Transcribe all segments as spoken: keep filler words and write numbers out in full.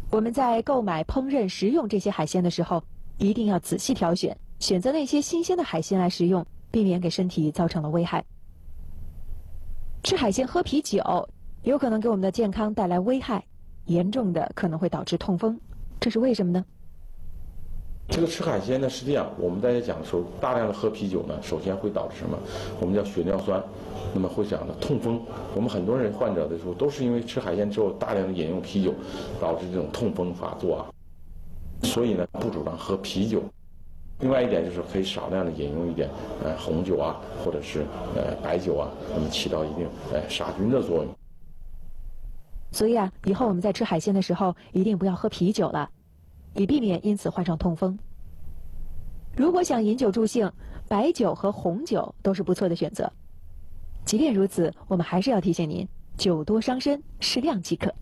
我们在购买、烹饪、食用这些海鲜的时候，一定要仔细挑选，选择那些新鲜的海鲜来食用，避免给身体造成了危害。吃海鲜、喝啤酒，有可能给我们的健康带来危害，严重的可能会导致痛风，这是为什么呢？ 这个吃海鲜呢是这样，我们大家讲的时候，大量的喝啤酒呢，首先会导致什么？我们叫血尿酸，那么会讲的痛风。我们很多人患者的时候，都是因为吃海鲜之后大量的饮用啤酒，导致这种痛风发作啊。所以呢，不主张喝啤酒。另外一点就是可以少量的饮用一点呃红酒啊，或者是呃白酒啊，那么起到一定呃杀菌的作用。 所以啊，以后我们在吃海鲜的时候，一定不要喝啤酒了，以避免因此患上痛风。如果想饮酒助兴，白酒和红酒都是不错的选择。即便如此，我们还是要提醒您，酒多伤身，适量即可。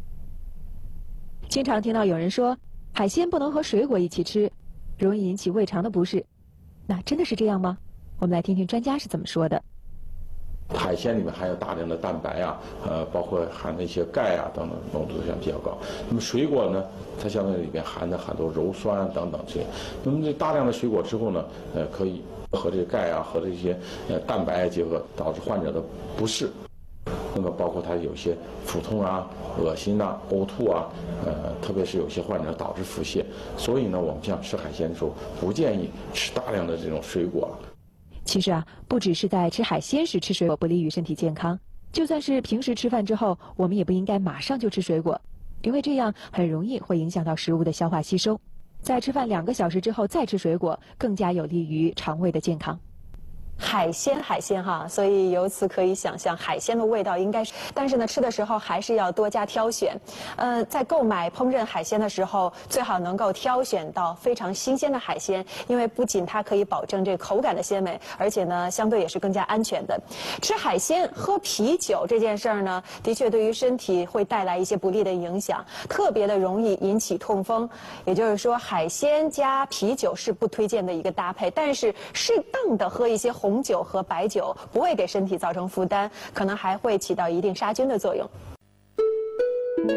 经常听到有人说，海鲜不能和水果一起吃，容易引起胃肠的不适。那真的是这样吗？我们来听听专家是怎么说的。 海鲜里面含有大量的蛋白啊，呃，包括含的一些钙啊等等浓度相比较高。那么水果呢，它相对里边含的很多鞣酸啊等等这些。那么这大量的水果之后呢，呃，可以和这个钙啊和这些呃蛋白结合，导致患者的不适。那么包括它有些腹痛啊、恶心呐、呕吐啊，呃，特别是有些患者导致腹泻。所以呢，我们像吃海鲜的时候，不建议吃大量的这种水果。 其实啊，不只是在吃海鲜时吃水果不利于身体健康，就算是平时吃饭之后，我们也不应该马上就吃水果，因为这样很容易会影响到食物的消化吸收。在吃饭两个小时之后再吃水果，更加有利于肠胃的健康。 海鲜，海鲜哈，所以由此可以想象，海鲜的味道应该是，但是呢，吃的时候还是要多加挑选。呃，在购买烹饪海鲜的时候，最好能够挑选到非常新鲜的海鲜，因为不仅它可以保证这个口感的鲜美，而且呢，相对也是更加安全的。吃海鲜、喝啤酒这件事儿呢，的确对于身体会带来一些不利的影响，特别的容易引起痛风。也就是说，海鲜加啤酒是不推荐的一个搭配，但是适当的喝一些红红酒和白酒不会给身体造成负担，可能还会起到一定杀菌的作用。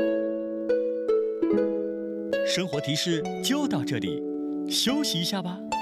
生活提示就到这里，休息一下吧。